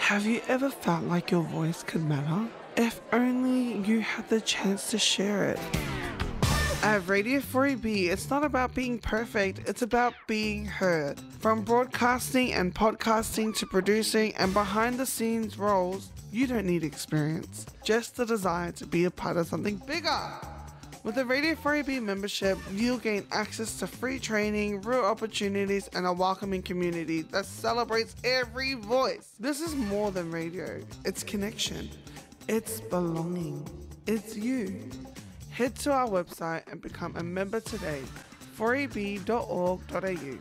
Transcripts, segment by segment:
Have you ever felt like your voice could matter? If only you had the chance to share it. At Radio 4EB, it's not about being perfect, it's about being heard. From broadcasting and podcasting to producing and behind the scenes roles, you don't need experience, just the desire to be a part of something bigger. With a Radio 4EB membership, you'll gain access to free training, real opportunities, and a welcoming community that celebrates every voice. This is more than radio, it's connection, it's belonging, it's you. Head to our website and become a member today, 4eb.org.au.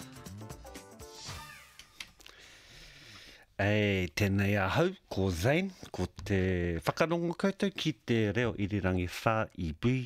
Tēnei ahau, ko Zane, ko te whakarongo koutou ki te reo irirangi whā i bui.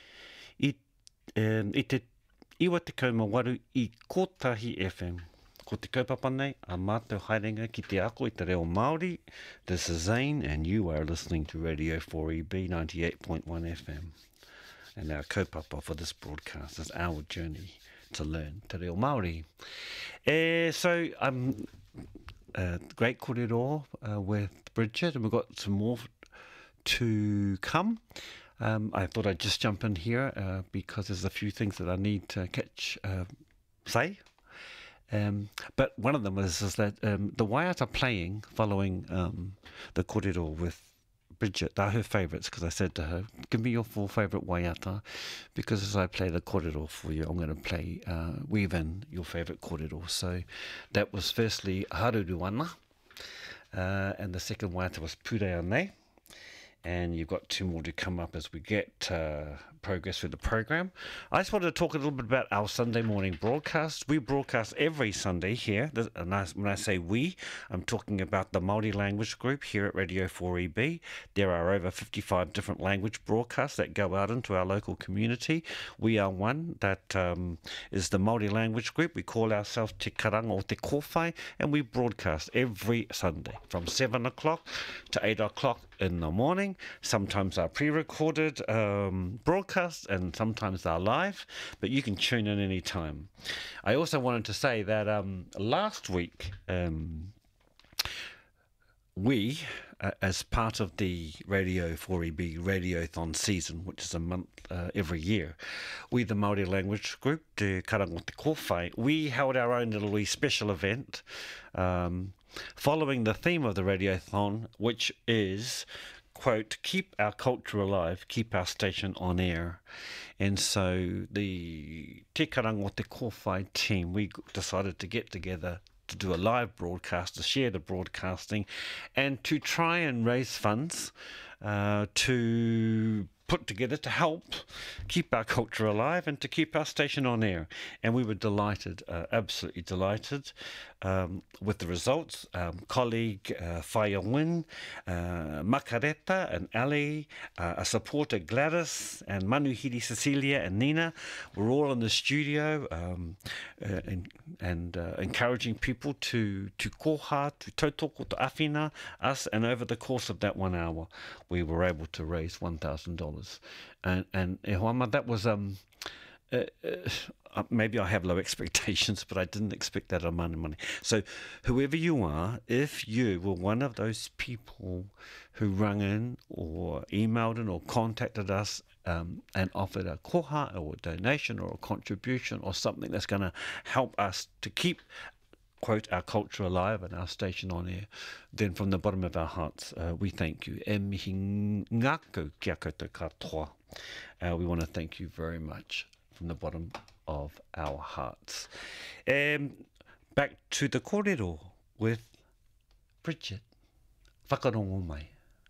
I te iwa te kaumawaru i Kotahi FM. Ko te kaupapa nei, a mātou haerenga ki te ako i te reo Māori. This is Zane and you are listening to Radio 4EB 98.1 FM. And our kaupapa for this broadcast is our journey to learn te reo Māori. So I'm great kōrero with Bridget, and we've got some more to come. I thought I'd just jump in here because there's a few things that I need to say. But one of them is that the waiata playing following the kōrero with Bridget, they're her favourites, because I said to her, give me your 4 favourite waiata, because as I play the kōrero for you, I'm going to weave in your favourite kōrero. So that was firstly Haruruana, and the second waiata was Pureane. And you've got 2 more to come up as we get progress through the program. I just wanted to talk a little bit about our Sunday morning broadcast. We broadcast every Sunday here. And when I say we, I'm talking about the Māori language group here at Radio 4EB. There are over 55 different language broadcasts that go out into our local community. We are one that is the Māori language group. We call ourselves Te Karanga o Te Kōwhai, and we broadcast every Sunday from 7 o'clock to 8 o'clock in the morning. Sometimes they're pre-recorded broadcasts and sometimes they're live, but you can tune in any time. I also wanted to say that last week we, as part of the Radio 4EB Radiothon season, which is a month every year, we, the Māori language group, Te Karanga o Te Kōwhai, we held our own little wee special event following the theme of the Radiothon, which is, quote, keep our culture alive, keep our station on air. And so the Te Karanga o Te Kōwhai team, we decided to get together to do a live broadcast, to share the broadcasting, and to try and raise funds to put together to help keep our culture alive and to keep our station on air. And we were delighted, absolutely delighted with the results. Colleague Whaia Wynn, Makareta and Ali, a supporter Gladys, and Manuhiri Cecilia and Nina were all in the studio and encouraging people to koha, to tautoko, to awhina us, and over the course of that 1 hour we were able to raise $1,000. And e hoama, that was maybe I have low expectations, but I didn't expect that amount of money. So whoever you are, if you were one of those people who rung in or emailed in or contacted us and offered a koha or a donation or a contribution or something that's going to help us to keep, quote, our culture alive and our station on air, then from the bottom of our hearts, we thank you. E mihi ngākau kia koutou katoa. We want to thank you very much from the bottom of our hearts. Back to the kōrero with Bridget. Whakarongo mai.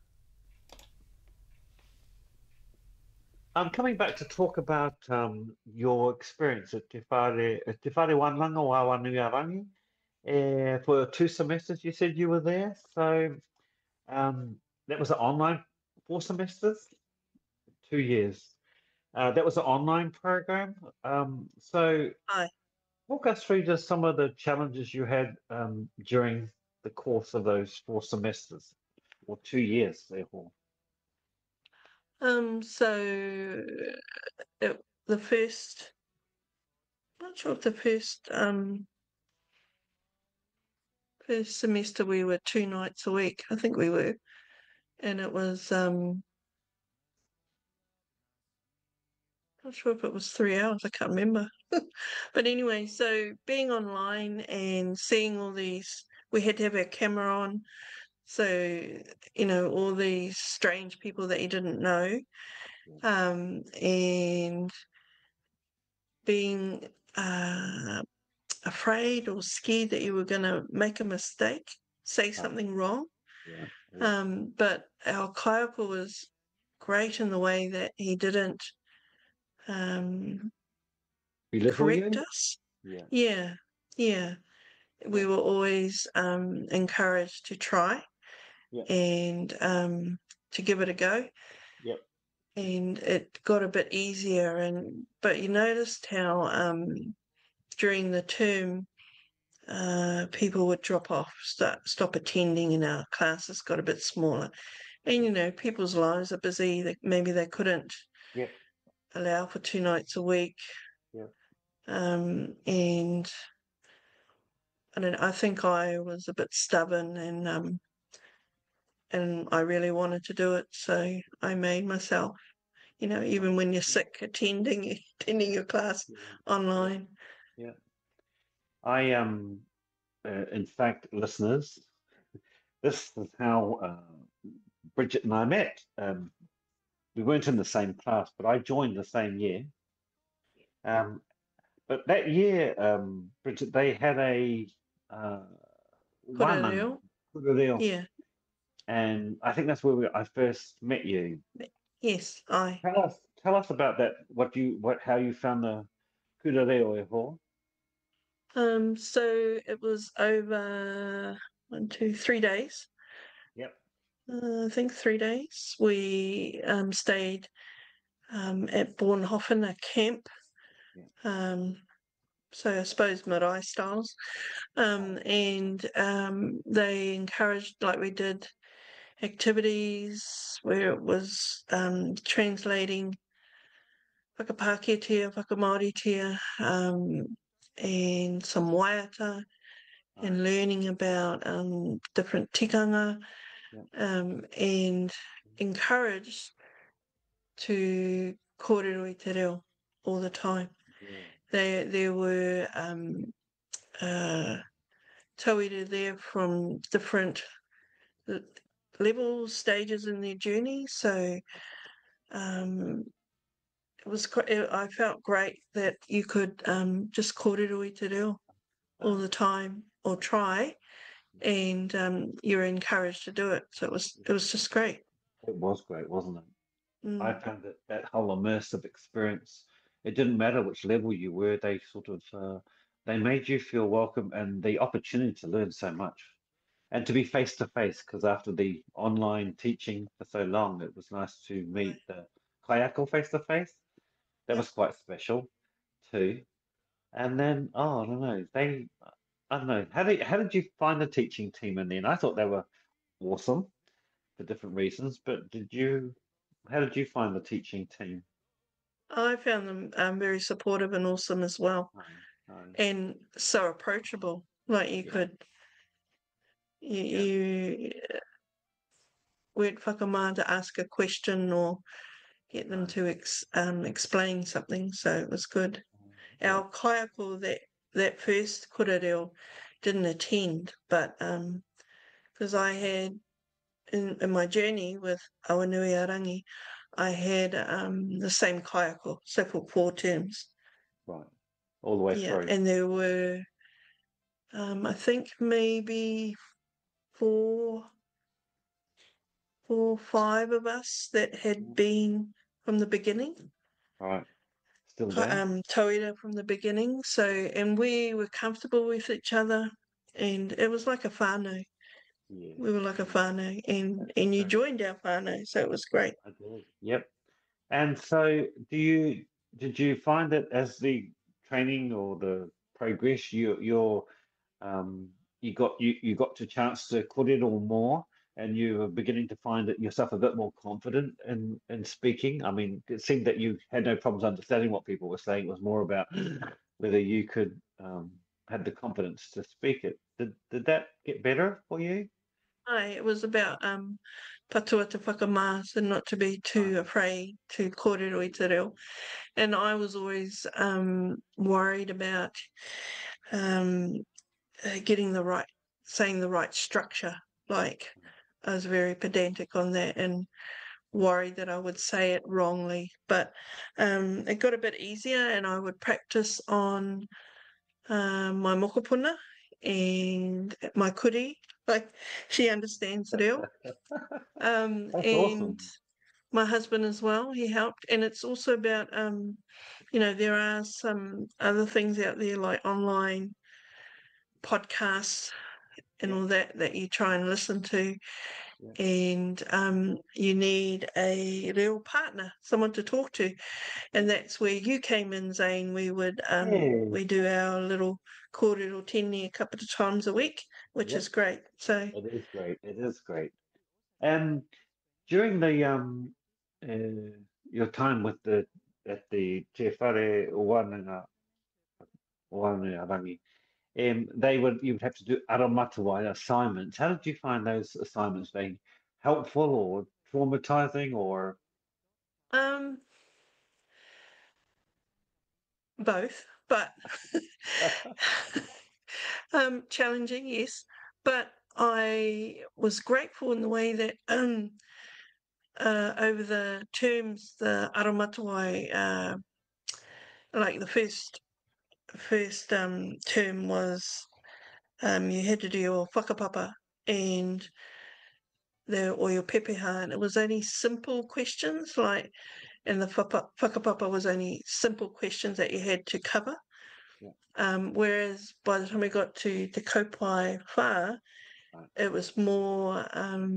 I'm coming back to talk about your experience at Te Whare Wananga o Awanuiarangi. For 2 semesters, you said you were there. So that was an online 4 semesters, 2 years. That was an online program. So Hi. walk us through just some of the challenges you had during the course of those 4 semesters, or 2 years, therefore. So the first, I'm not sure if the first First semester we were 2 nights a week. I think we were. And it was not sure if it was 3 hours, I can't remember. But anyway, so being online and seeing all these, we had to have our camera on. So, you know, all these strange people that you didn't know. And being afraid or scared that you were going to make a mistake, say something wrong. But our kaiako was great in the way that he didn't Belittle correct you? us. Yeah. Yeah. We were always encouraged to try and to give it a go. Yep. And it got a bit easier. But you noticed how during the term people would drop off, stop attending, and our classes got a bit smaller. And you know, people's lives are busy. Maybe they couldn't allow for 2 nights a week. And I don't know, I think I was a bit stubborn and I really wanted to do it, so I made myself. You know, even when you're sick, attending your class online. Yeah. I in fact, listeners, this is how Bridget and I met. We weren't in the same class, but I joined the same year. But that year, Bridget, they had a Kurereo. Kurereo. Yeah. And I think that's where I first met you. Yes, Tell us about that. How you found the Kurereo e ho? So it was over 1, 2, 3 days. Yep. I think 3 days. We stayed at Bornhofen, a camp. So I suppose marae styles. And they encouraged, like we did, activities where it was translating whakapākehtia, whakamāoritia, and some waiata, and learning about different tikanga, and encouraged to kōrero i te reo all the time. There were tauira there from different levels, stages in their journey. So it was. I felt great that you could just kōrero i te reo all the time or try, and you're encouraged to do it. So it was just great. It was great, wasn't it? I found that whole immersive experience. It didn't matter which level you were. They sort of they made you feel welcome and the opportunity to learn so much, and to be face to face. Because after the online teaching for so long, it was nice to meet the kaiako face to face. That was quite special, too. And then, oh, I don't know. I don't know. How did you find the teaching team in the end? I thought they were awesome for different reasons, but how did you find the teaching team? I found them very supportive and awesome as well, and so approachable. Like you weren't whakamā to ask a question or get them to explain something, so it was good. Our kaiako that first kōrero didn't attend, but because I had in my journey with Awanuiarangi, I had the same kaiako, so for 4 terms. Right, all the way through. And there were, I think maybe 4 or 5 of us that had been from the beginning. Right, still there. Tauira from the beginning. So, and we were comfortable with each other, and it was like a whānau. Yeah. We were like a whānau, and you joined our whānau, so it was great. I did. Yep. And so, did you find that as the training or the progress, you got to chance to kōrero more, and you were beginning to find that yourself a bit more confident in speaking? I mean, it seemed that you had no problems understanding what people were saying. It was more about whether you could had the confidence to speak it. Did that get better for you? It was about patua te whakamās and not to be too afraid to kōrero i te reo. And I was always worried about getting the right, saying the right structure. Like I was very pedantic on that and worried that I would say it wrongly. But it got a bit easier, and I would practice on my mokopuna and my kuri. Like she understands reo. That's And awesome. my husband as well, he helped. And it's also about, there are some other things out there like online podcasts and Yeah, all that you try and listen to. yeah. And you need a real partner, someone to talk to. And that's where you came in, Zane. Yeah, We do our little kōrero tēnei a couple of times a week, which yeah. is great. So It is great. It is great. Um, during the your time with the at the Te Whare Wānanga you would have to do aromatawai assignments. How did you find those assignments? They helpful or traumatizing or um, both, but challenging, yes. But I was grateful in the way that over the terms, the aromatawai, like the first term was you had to do your whakapapa and or your pepeha, and it was only simple questions, like, and the whakapapa was only simple questions that you had to cover. yeah, Whereas by the time we got to the Kaupai Whā, right, it was more,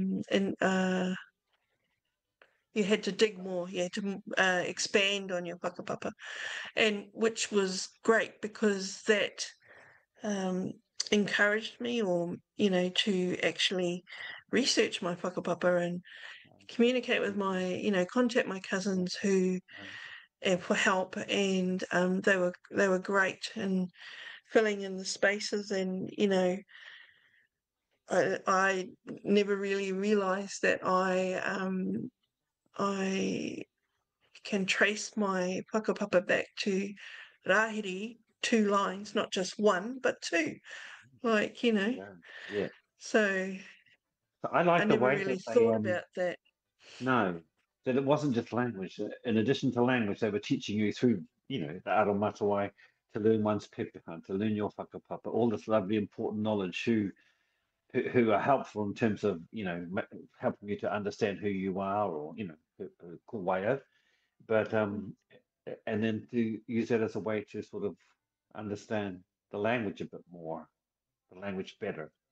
you had to dig more, you had to expand on your whakapapa, and which was great because that um, encouraged me, or to actually research my whakapapa and communicate with contact my cousins who for help, and they were great in filling in the spaces, and I never really realised that I can trace my whakapapa back to Rahiri, 2 lines, not just one, but two. Like, yeah, yeah. so So I I like the never way really that they thought about that. no, that it wasn't just language. In addition to language, they were teaching you through, the aromatawai to learn one's pepeha, to learn your whakapapa, all this lovely important knowledge who are helpful in terms of, helping you to understand who you are or, ko waia. But and then to use that as a way to sort of understand the language a bit more, the language better.